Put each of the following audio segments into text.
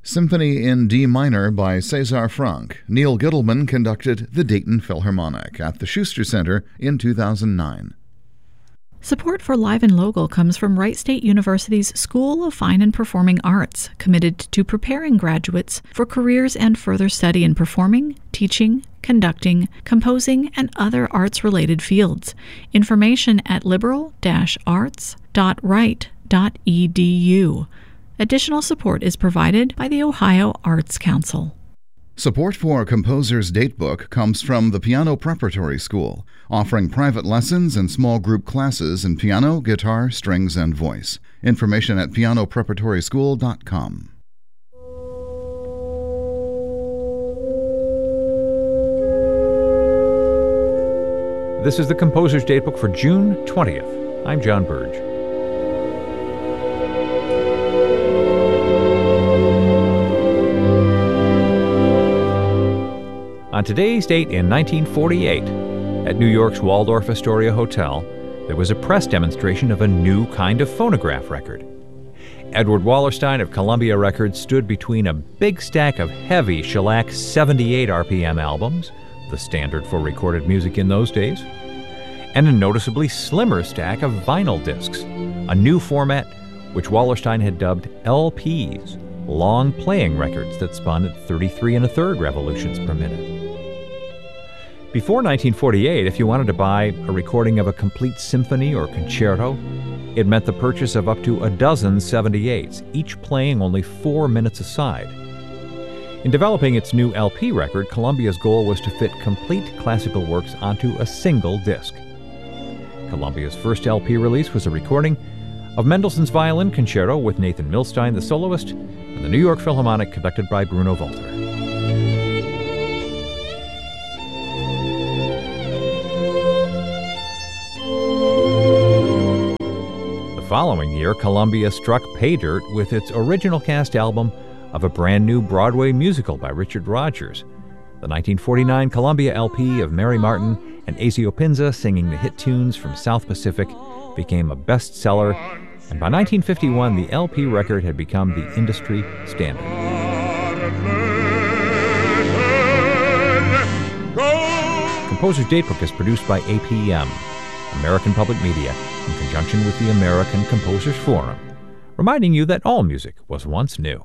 Symphony in D minor by César Franck. Neil Gittleman conducted the Dayton Philharmonic at the Schuster Center in 2009. Support for Live and Local comes from Wright State University's School of Fine and Performing Arts, committed to preparing graduates for careers and further study in performing, teaching, conducting, composing, and other arts-related fields. Information at liberal-arts.wright.edu. Additional support is provided by the Ohio Arts Council. Support for Composer's Datebook comes from the Piano Preparatory School, offering private lessons and small group classes in piano, guitar, strings, and voice. Information at pianopreparatoryschool.com. This is the Composer's Datebook for June 20th. I'm John Burge. On today's date in 1948, at New York's Waldorf Astoria Hotel, there was a press demonstration of a new kind of phonograph record. Edward Wallerstein of Columbia Records stood between a big stack of heavy shellac 78 RPM albums, the standard for recorded music in those days, and a noticeably slimmer stack of vinyl discs, a new format which Wallerstein had dubbed LPs, long playing records that spun at 33 1/3 revolutions per minute. Before 1948, if you wanted to buy a recording of a complete symphony or concerto, it meant the purchase of up to a dozen 78s, each playing only 4 minutes aside. In developing its new LP record, Columbia's goal was to fit complete classical works onto a single disc. Columbia's first LP release was a recording of Mendelssohn's Violin Concerto with Nathan Milstein, the soloist, and the New York Philharmonic, conducted by Bruno Walter. The following year, Columbia struck pay dirt with its original cast album of a brand new Broadway musical by Richard Rodgers. The 1949 Columbia LP of Mary Martin and Aesio Pinza singing the hit tunes from South Pacific became a bestseller, and by 1951 the LP record had become the industry standard. Composer's Datebook is produced by APM, American Public Media, in conjunction with the American Composers Forum, reminding you that all music was once new.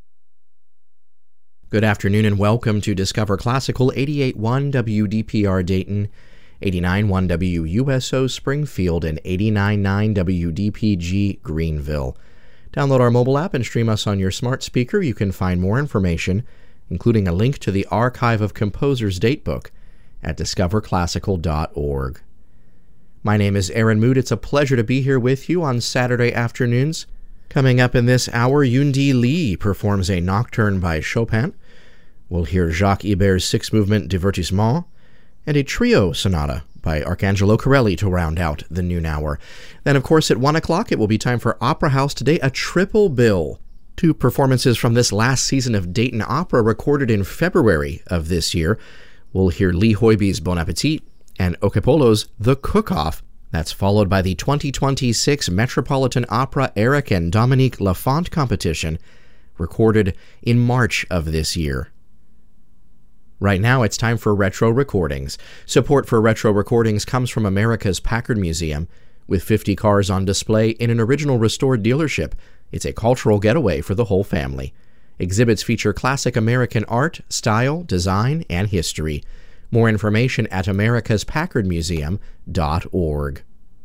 Good afternoon and welcome to Discover Classical 88.1 WDPR Dayton, 89.1 WUSO Springfield, and 89.9 WDPG Greenville. Download our mobile app and stream us on your smart speaker. You can find more information, including a link to the archive of Composer's Datebook, at discoverclassical.org. My name is Aaron Mood. It's a pleasure to be here with you on Saturday afternoons. Coming up in this hour, Yundi Lee performs a nocturne by Chopin. We'll hear Jacques Ibert's six-movement Divertissement, and a trio sonata by Arcangelo Corelli to round out the noon hour. Then, of course, at 1 o'clock, it will be time for Opera House Today, a triple bill. 2 performances from this last season of Dayton Opera recorded in February of this year. We'll hear Lee Hoiby's Bon Appetit and Okepolo's The Cook-Off. That's followed by the 2026 Metropolitan Opera Eric and Dominique Lafont competition, recorded in March of this year. Right now, it's time for Retro Recordings. Support for Retro Recordings comes from America's Packard Museum. With 50 cars on display in an original restored dealership, it's a cultural getaway for the whole family. Exhibits feature classic American art, style, design, and history. More information at americaspackardmuseum.org.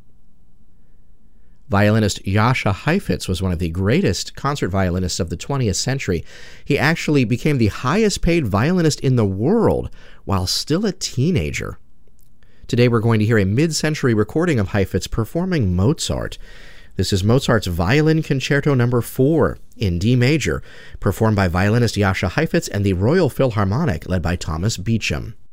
Violinist Jascha Heifetz was one of the greatest concert violinists of the 20th century. He actually became the highest-paid violinist in the world while still a teenager. Today we're going to hear a mid-century recording of Heifetz performing Mozart. This is Mozart's Violin Concerto No. 4 in D major, performed by violinist Jascha Heifetz and the Royal Philharmonic, led by Thomas Beecham.